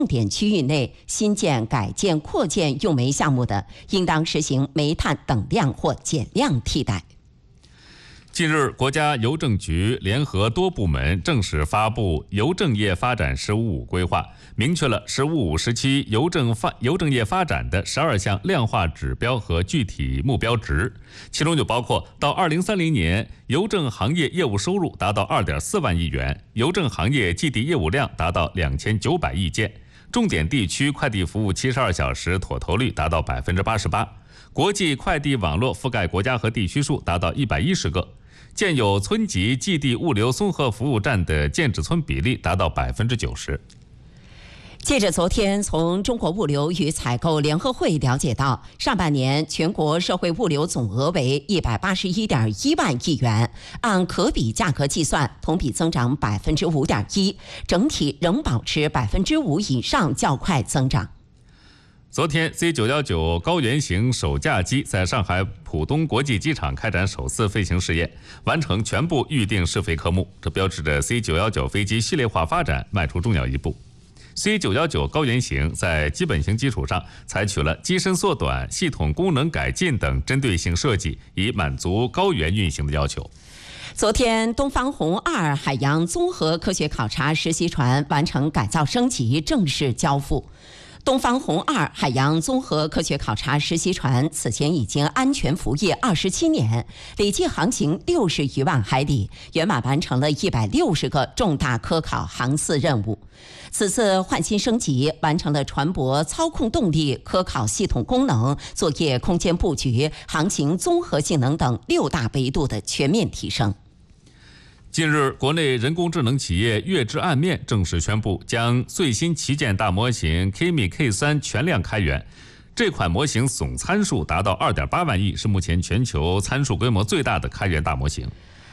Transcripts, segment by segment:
重点区域内新建、改建、扩建用煤项目的，应当实行煤炭等量或减量替代。 近日，国家邮政局联合多部门正式发布邮政业发展“十五五”规划，明确了“十五五”时期邮政业发展的12项量化指标和具体目标值，其中就包括到2030年，邮政行业业务收入达到2.4万亿元，邮政行业计递业务量达到2900亿件，重点地区快递服务72小时妥投率达到88%，国际快递网络覆盖国家和地区数达到110个。建有村级寄递物流综合服务站的建制村比例达到90%。 记者昨天从中国物流与采购联合会了解到，上半年全国社会物流总额为181.1万亿元，按可比价格计算，同比增长5.1%，整体仍保持5%以上较快增长。 昨天 C919 高原型首架机在上海浦东国际机场开展首次飞行试验，完成全部预定试飞科目，这标志着 C919 飞机系列化发展迈出重要一步。C919 高原型在基本型基础上采取了机身缩短、系统功能改进等针对性设计，以满足高原运行的要求。 昨天，东方红2海洋综合科学考察实习船完成改造升级，正式交付。东方红2海洋综合科学考察实习船此前已经安全服役27年，累计航行60余万海里，圆满完成了160个重大科考航次任务。此次换新升级，完成了船舶操控动力、科考系统功能、作业空间布局、航行综合性能等6大维度的全面提升。 近日，国内人工智能企业月之暗面正式宣布，将最新旗舰大模型 Kimi K3 全量开源。这款模型总参数达到2.8万亿，是目前全球参数规模最大的开源大模型。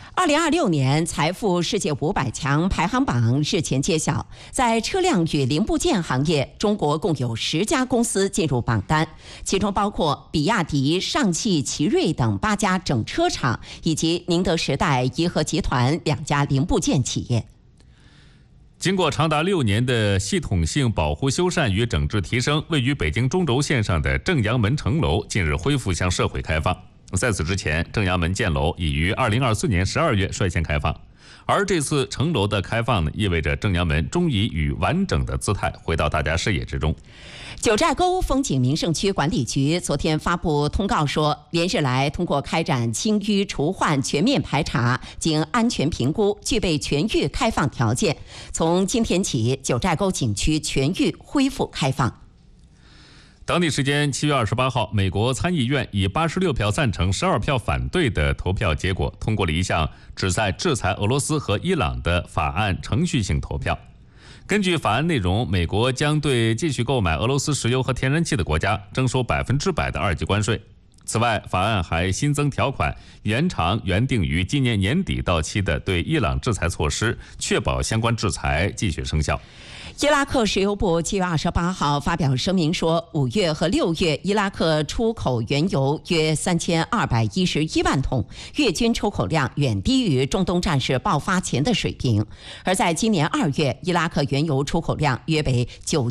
2026年财富世界500强排行榜日前揭晓，在车辆与零部件行业，中国共有10家公司进入榜单，其中包括比亚迪、上汽、奇瑞等8家整车厂，以及宁德时代、颐和集团2家零部件企业。 经过长达6年的系统性保护修缮与整治提升，位于北京中轴线上的正阳门城楼近日恢复向社会开放。在此之前，正阳门建楼已于2024年12月率先开放，而这次城楼的开放呢，意味着正阳门终于以完整的姿态回到大家视野之中。 九寨沟风景名胜区管理局昨天发布通告说，连日来通过开展清淤除患全面排查，经安全评估，具备全域开放条件。从今天起，九寨沟景区全域恢复开放。 当地时间7月28号，美国参议院以86票赞成、12票反对的投票结果，通过了一项旨在制裁俄罗斯和伊朗的法案程序性投票。根据法案内容，美国将对继续购买俄罗斯石油和天然气的国家征收100%的2级关税。此外，法案还新增条款，延长原定于今年年底到期的对伊朗制裁措施，确保相关制裁继续生效。 伊拉克石油部7月28号发表声明说，5月和6月伊拉克出口原油约3211万桶，月均出口量远低于中东战事爆发前的水平。而在今年2月，伊拉克原油出口量约为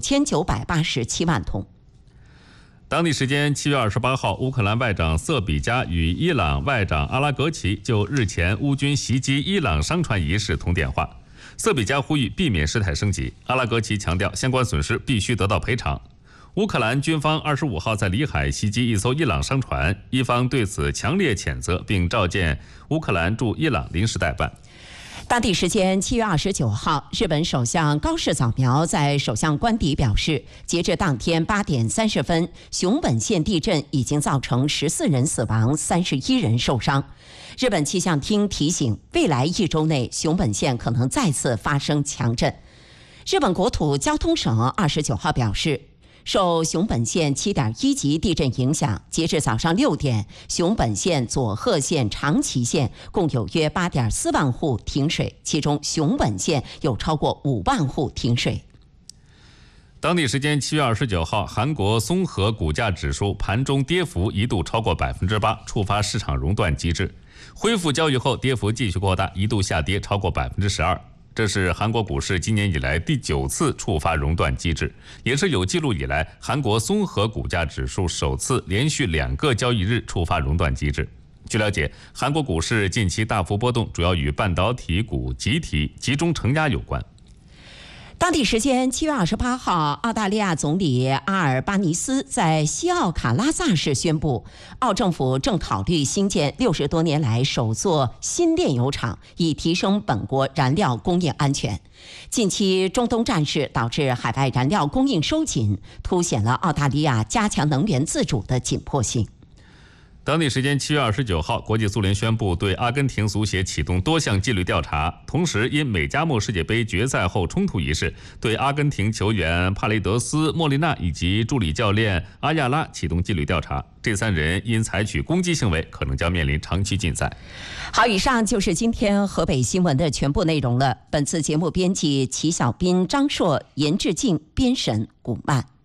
9987万桶。 当地时间7月28号，乌克兰外长瑟比加与伊朗外长阿拉格齐就日前乌军袭击伊朗商船一事通电话。瑟比加呼吁避免事态升级，阿拉格齐强调相关损失必须得到赔偿。乌克兰军方25号在里海袭击一艘伊朗商船，伊方对此强烈谴责，并召见乌克兰驻伊朗临时代办。 当地时间7月29号，日本首相高市早苗在首相官邸表示，截至当天8点30分，熊本县地震已经造成14人死亡、31人受伤。日本气象厅提醒，未来1周内，熊本县可能再次发生强震。日本国土交通省29号表示，受熊本县7.1级地震影响，截至早上6点，熊本县、佐贺县、长崎县共有约8.4万户停水，其中熊本县有超过5万户停水。 当地时间7月29号，韩国综合股价指数盘中跌幅一度超过8%，触发市场熔断机制。恢复交易后，跌幅继续扩大，一度下跌超过12%。 这是韩国股市今年以来第9次触发熔断机制，也是有记录以来韩国综合股价指数首次连续2个交易日触发熔断机制。据了解，韩国股市近期大幅波动，主要与半导体股集中承压有关。 当地时间7月28号，澳大利亚总理阿尔巴尼斯在西澳卡拉萨市宣布，澳政府正考虑兴建60多年来首座新炼油厂，以提升本国燃料供应安全。近期中东战事导致海外燃料供应收紧，凸显了澳大利亚加强能源自主的紧迫性。 当地时间7月29号，国际足联宣布对阿根廷足协启动多项纪律调查，同时因美加墨世界杯决赛后冲突一事，对阿根廷球员帕雷德斯、莫利纳以及助理教练阿亚拉启动纪律调查。这3人因采取攻击行为，可能将面临长期禁赛。 好，以上就是今天河北新闻的全部内容了。本次节目编辑齐小斌、张硕、严志静，编审古曼。